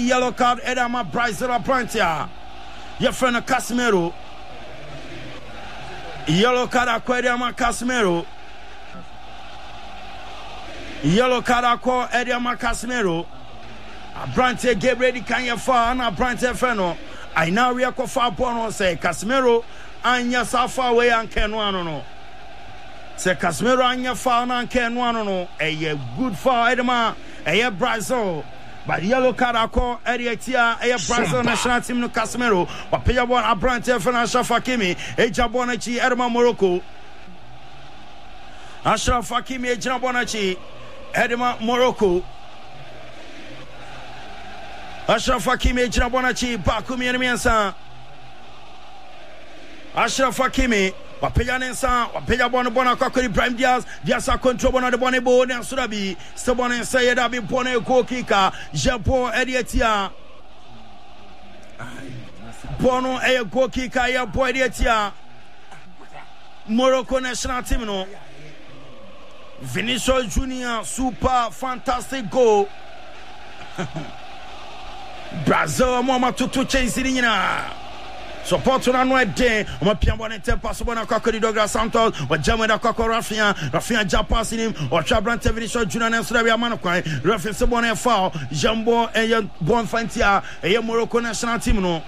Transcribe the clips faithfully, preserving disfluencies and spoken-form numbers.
Yellow card, Edama Bryce Laprantia. Your friend Casemiro. Yellow card, Edama Casemiro. Yellow card, Edama Casemiro. Abrante Gabriel Kanya Fa, and Abrante Feno. I now react for Bono say Casemiro, Anya Safa away and Kenwano. Say Casemiro, Anya Fa and Kenwano. A good for Edema, a Brazil. But yellow card ako Eriatia a Brazil national team no Casemiro or Payabon Abrante Fernasha Fakimi a Jabonachi Edema Morocco Ashraf Fakimi a Jabonachi Edema Morocco Ashraf Fakimi a Jabonachi Bakumi Enemiansa Ashraf Fakimi Wapeyanensa, Wapeyabon Bonakako, Prime Diaz, Diasa control on the Bonebo, and Surabi, Stubborn and Sayed Abi Pone Kokika, Japo Edietia Bono Ea Kokika, Ya Boedietia Morocco national team. No Vinicius Junior, super fantastic goal. Brazil, Mama Tutu chasing. Support to no day. I'm piano and possible na Coco Douglas Santos or Jamada Coco Rafia, Rafia Japas in him or Chabrante Vinicius Junior and Sravia Manoquai, Rafia Sabone Foul, Jambo and Bonfantia, a Morocco national team. No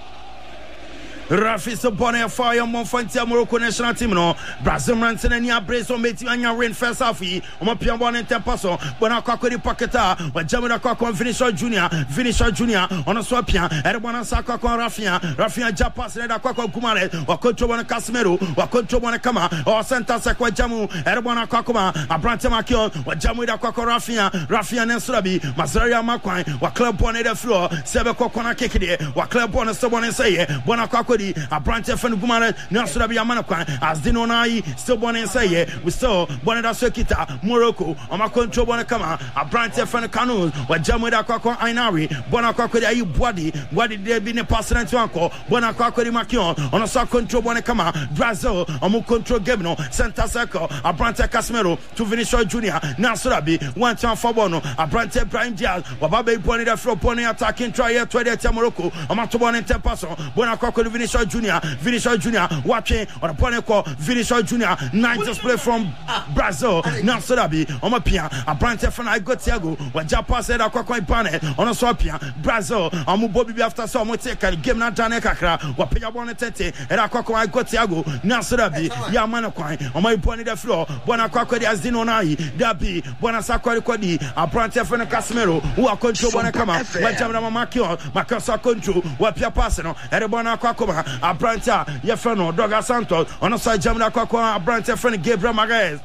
Rafi Sabone Foul, Monfantia Morocco national team. No Brazil Ranson and Yabrazo Meti and your rain first half. I'm piano and Tempaso, Bona Coco di Paqueta, or Jamada Coco Vinicius Junior, Vinicius Junior on a swapia, Erwana Saka Rafia, Rafia Japas and Aquaco Kumare, or control on Casemiro, or control on a Kama, or Santa Sakwa Jamu, Erwana Kakuma, Abrante Makio, or Jamu da Quaco Rafia, Rafia and Surabi, Mazaria Makwai, or Club on the floor, Sebeko Kona Kiki, or Club on a Stubborn and say, Bonacodi, Abrante Fenugumare, Nasurabi Manakwai, as Dinonai, Stubborn and say, we saw Bonada Sekita, Morocco, or my control on a Kama, Abrante Fenacanu, or Jamu da Quaco Ainari, Bonacodi, are you body, what did there be a person to uncle, Bonacodi Makion, on a sock control Bonacama, Brazil, Amu control Gebno, Santa Seco, Abrante Casemiro, to Vinicius Junior, Nasurabi, one time for Bono, Abrante Prime Diaz, Wababe Pony the floor, Pony attacking, try to twenty Morocco, Amatobon and Tempaso, Bonacodi Vinicius Junior, Vinicius Junior, watching on a Ponico, Vinicius Junior, nine just play from Brazil, Nasurabi, Omapia, Abrante Fana Gotiago, when Japan said Aquacoin Pane, on a Swapia, Brazil, Amu Bobby after some will take a game not done a cacra, Wapia Tete, and Aquacoin Gotiago, Nasurabi, Yamanacoin, on my pony the floor, Bonacodi as Dinonai, Dabi, Bonasacori Codi, Abrante Fana Casemiro, who are control Bonacama, Wajama Makio, Macasa control, Wapia Passano, and Bonacoma, Abranta, Yefano, Doga Santos, on a side Jamna Quaco, Abrante Fana Gabriel Magaez.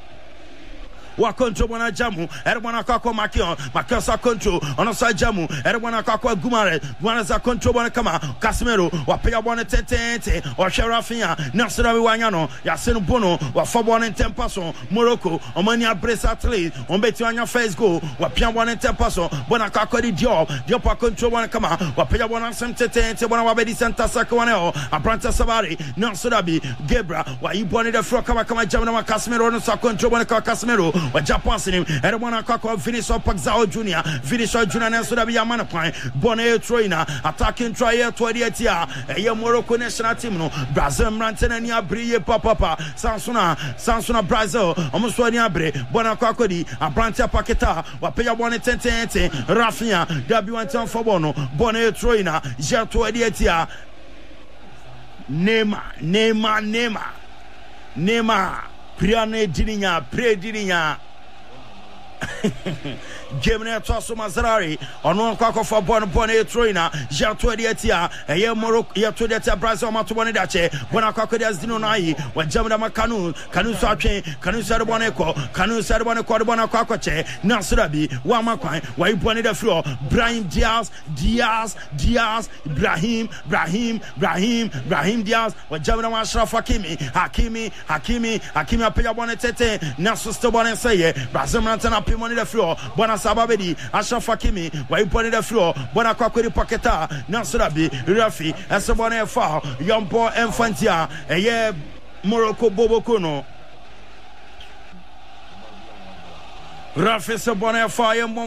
Wa control wana jamu erwana kakwa makio makasa control ono sa jamu erwana kakwa gumare wana za control wana kama Casemiro wa peya wana tete o Sherafia Nasra wanyano ya senu bono wa fobo wana tempaso Morocco omani abresa athlete on beti wana first goal wa peya wana tempaso bona kakwa di Diop Diop wa control wana kama wa peya wana sem tete wana wa bedi center saka wana o Abranta Sabari Nasra bi Gebra wa ibone de fro kama kama jamu na Casemiro no sa control wana kama Casemiro wa Japan in him, and one Akako Vinicius Pagzao Junior, Vinicius Junior, and Sudabi Yamanapine, Bonnet Troina, attacking Trier twenty-eight year, a Morocco national team, Brazil, Rantan, and Yabri, Papa, Sansuna, Sansuna, Brazil, almost one Yabre, Bonacodi, Abrante Paqueta, Wapea one ten ten, Rafia, W one ten for Bono, Bonnet Troina, Jet twenty-eight year, Nema, Nema, Nema, Nema, Priane Dininya, Pre Dininya. Gemini Tosso Mazarari, on one cock for Bon Bonnet Troina, Jan Twediatia, a year Morocco, Yatodia Brazil Matuanidache, Bonacocodias Dinonai, when Jamada Macanu, Canu Sache, Canu Saraboneco, Canu Saraboneco, Bonacoche, Nasurabi, Wamaquai, why you pointed the floor, Brahim Diaz, Diaz, Diaz, Brahim, Brahim, Brahim, Brahim Diaz, when Jamada Mashraf Hakimi, Hakimi, Hakimi, Hakimi Apia Bonetete, Nasu Stobon and say, Brazil Rantana Pimoni the floor, Bona Sababedi, Ashraf Hakimi, why you pointed the floor, Bona Kwakuri Paketa, Nasurabi, Rafi, Asabone Foul, Yampo Infantia, a year Morocco Bobo Kuno. Rafi Sabone Foul,